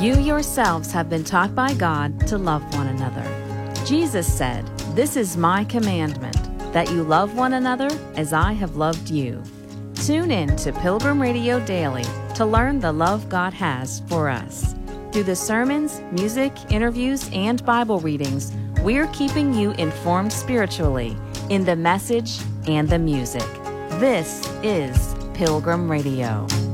You yourselves have been taught by God to love one another. Jesus said, "This is my commandment, that you love one another as I have loved you." Tune in to Pilgrim Radio Daily to learn the love God has for us. Through the sermons, music, interviews, and Bible readings, we're keeping you informed spiritually in the message and the music. This is Pilgrim Radio.